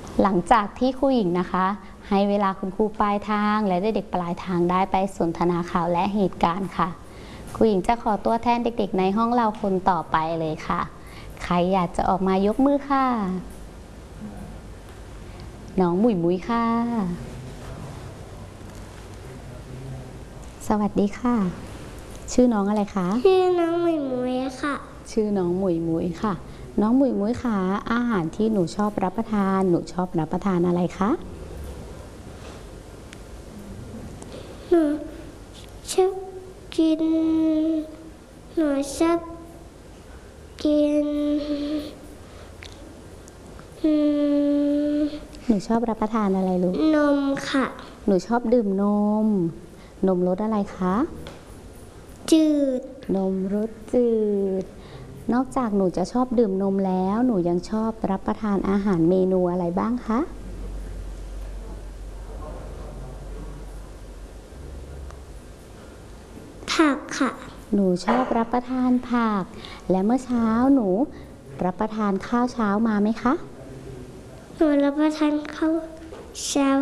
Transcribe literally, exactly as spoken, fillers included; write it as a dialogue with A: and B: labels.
A: หลังจากที่ครูหญิงนะคะให้เวลาคุณครูปลายทางและเด็กๆปลายทางได้ไปสนทนาข่าวและเหตุการณ์ค่ะครูหญิงจะขอตัวแทนเด็กๆในห้องเราคนต่อไปเลยค่ะใครอยากจะออกมายกมือค่ะน้องหมุยมุยค่ะสวัสดีค่ะชื่อน้องอะไรคะ
B: ชื่อน้องหมุยมุยค่ะ
A: ชื่อน้องหมุยมุยค่ะน้องหมุยมุยค่ะอาหารที่หนูชอบรับประทานหนูชอบรับประทานอะไรคะ
B: หนูชอบกินหนูชอบกิน
A: หนูชอบรับประทานอะไรลูก
B: นมค่ะ
A: หนูชอบดื่มนมนมรสอะไรคะ
B: จืด
A: นมรสจืดนอกจากหนูจะชอบดื่มนมแล้วหนูยังชอบรับประทานอาหารเมนูอะไรบ้างคะ
B: ผักค่ะ
A: หนูชอบรับประทานผักและเมื่อเช้าหนูรับประทานข้าวเช้ามาไหมคะ
B: หนูรับประทานข้าวเช้า